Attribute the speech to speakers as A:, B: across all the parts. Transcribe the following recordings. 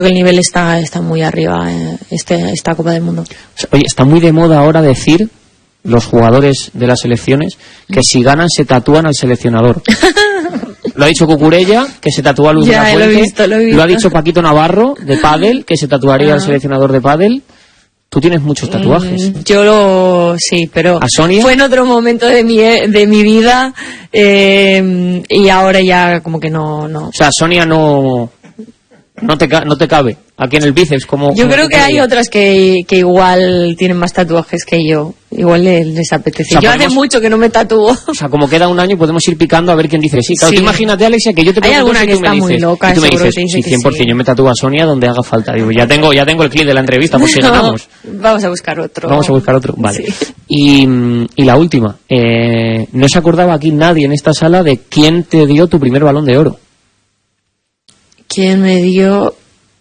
A: que el nivel está muy arriba esta Copa del Mundo.
B: Oye, está muy de moda ahora decir los jugadores de las selecciones que si ganan se tatúan al seleccionador. Lo ha dicho Cucurella, que se tatúa a Luz de la Fuente.
A: Lo he visto.
B: Lo ha dicho Paquito Navarro, de pádel, que se tatuaría al seleccionador de pádel. Tú tienes muchos tatuajes.
A: Sí, pero
B: ¿A Sonia?
A: fue en otro momento de mi vida y ahora ya como que no.
B: O sea, Sonia no te cabe aquí en el bíceps.
A: Yo creo que hay otras que igual tienen más tatuajes que yo. Igual les apetece.
B: O sea,
A: yo hace mucho que no me tatúo.
B: O sea, como queda un año podemos ir picando a ver quién dice sí. Claro,
A: sí.
B: Tú imagínate, Alexia, que yo te pregunto
A: y tú me dices,
B: y tú me dices, sí, 100%, yo me tatúo a Sonia donde haga falta. Digo, ya tengo el clip de la entrevista, pues si ganamos.
A: Vamos a buscar otro.
B: Vale.
A: Sí.
B: Y la última, no se acordaba aquí nadie en esta sala de quién te dio tu primer Balón de Oro.
A: ¿Quién me dio?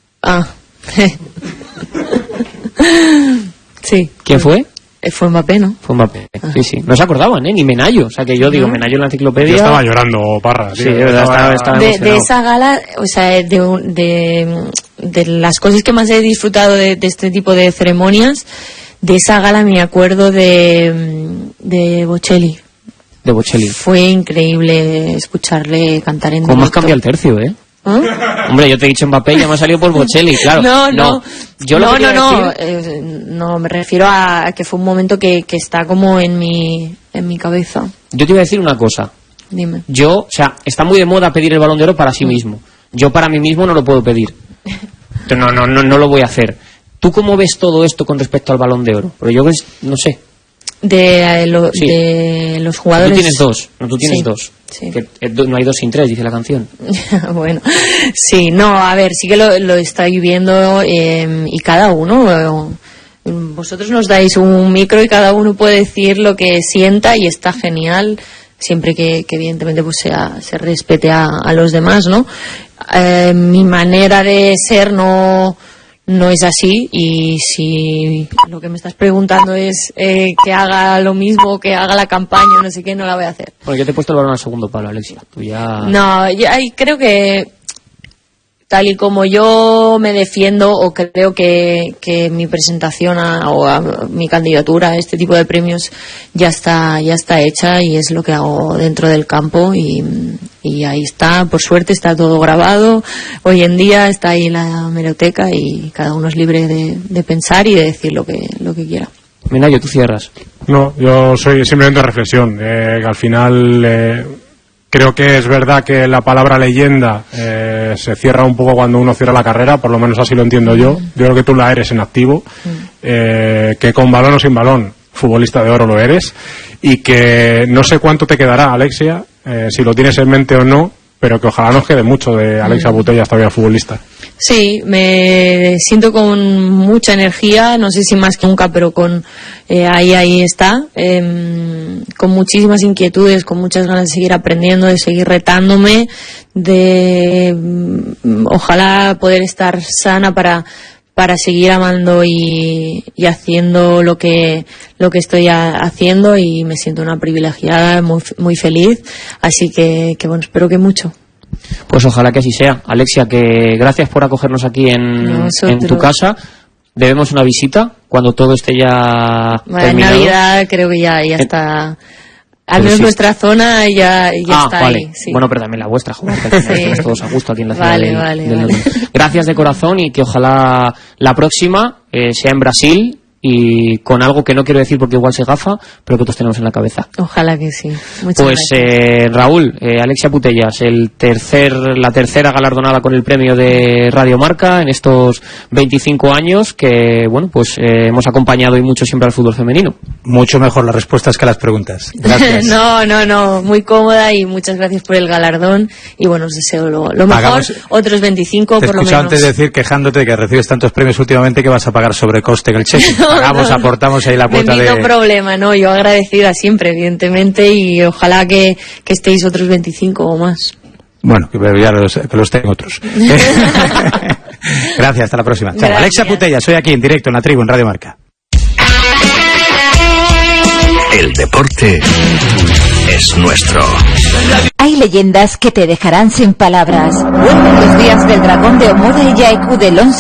A: Sí.
B: ¿Quién fue?
A: Fue Mbappé, ¿no?
B: Fue Mbappé, sí. No se acordaban, ni Menayo. O sea, que yo digo, Menayo en la enciclopedia...
C: Yo estaba llorando, Parra.
B: Sí, estaba
A: de esa gala, o sea, de las cosas que más he disfrutado de este tipo de ceremonias, de esa gala me acuerdo de Bocelli.
B: De Bocelli.
A: Fue increíble escucme cantar en directo.
B: ¿Cómo has cambiado el tercio, Hombre, yo te he dicho Mbappé y ya me ha salido por Bocelli, claro.
A: No, me refiero a que fue un momento que está como en mi cabeza.
B: Yo te iba a decir una cosa.
A: Dime.
B: O sea, está muy de moda pedir el Balón de Oro para sí mismo. Yo para mí mismo no lo puedo pedir. No lo voy a hacer. ¿Tú cómo ves todo esto con respecto al Balón de Oro? Porque yo no sé.
A: De los jugadores.
B: Tú tienes dos.
A: Sí.
B: Que no hay dos sin tres, dice la canción.
A: Bueno, sí, a ver, sí que lo estoy viendo y cada uno, vosotros nos dais un micro y cada uno puede decir lo que sienta y está genial, siempre que evidentemente pues se respete a los demás, ¿no? Mi manera de ser no es así, y si lo que me estás preguntando es que haga lo mismo, que haga la campaña, no sé qué, no la voy a hacer.
B: Bueno, yo te he puesto el balón al segundo palo, Alexia. Tú ya...
A: No, creo que tal y como yo me defiendo, o creo que mi presentación o a mi candidatura a este tipo de premios ya está hecha, y es lo que hago dentro del campo, y ahí está, por suerte está todo grabado, hoy en día está ahí la hemeroteca y cada uno es libre de pensar y de decir lo que quiera.
B: Menayo, tú cierras.
C: No, yo soy simplemente reflexión, que al final creo que es verdad que la palabra leyenda se cierra un poco cuando uno cierra la carrera, por lo menos así lo entiendo yo. Yo creo que tú la eres en activo, que con balón o sin balón, futbolista de oro lo eres, y que no sé cuánto te quedará, Alexia, si lo tienes en mente o no, pero que ojalá nos quede mucho de Alexia Putellas todavía futbolista.
A: Sí, me siento con mucha energía, no sé si más que nunca, pero ahí está, con muchísimas inquietudes, con muchas ganas de seguir aprendiendo, de seguir retándome, de ojalá poder estar sana para seguir amando y haciendo lo que estoy haciendo, y me siento una privilegiada, muy, muy feliz, así que bueno, espero que mucho.
B: Pues ojalá que así sea. Alexia, que gracias por acogernos aquí en tu casa. Debemos una visita cuando todo esté ya terminado.
A: En Navidad creo que ya está. Al menos nuestra zona ya está
B: vale.
A: ahí. Sí.
B: Bueno, pero también la vuestra, joder, que estamos todos a gusto aquí en la ciudad
A: Vale.
B: Gracias de corazón, y que ojalá la próxima sea en Brasil, y con algo que no quiero decir porque igual se gafa, pero que todos tenemos en la cabeza.
A: Ojalá que sí. Muchas
B: gracias. Raúl, Alexia Putellas, la tercera galardonada con el premio de Radio Marca en estos 25 años que, bueno, pues hemos acompañado y mucho siempre al fútbol femenino.
D: Mucho mejor las respuestas que las preguntas. Gracias.
A: No, muy cómoda, y muchas gracias por el galardón, y bueno, os deseo lo mejor, otros 25 por lo menos.
D: Antes de decir, quejándote de que recibes tantos premios últimamente, que vas a pagar sobrecoste en el cheque. Aportamos ahí la cuota de...
A: No problema, yo agradecida siempre, evidentemente, y ojalá que estéis otros 25 o más.
D: Bueno, que los tengan otros. Gracias, hasta la próxima. Chao. Alexia Putellas, soy aquí en directo en la tribu en Radio Marca.
E: El deporte es nuestro.
F: Hay
E: Hay leyendas que te dejarán sin palabras. Vuelven los días del dragón de Omura y Yaiku del 11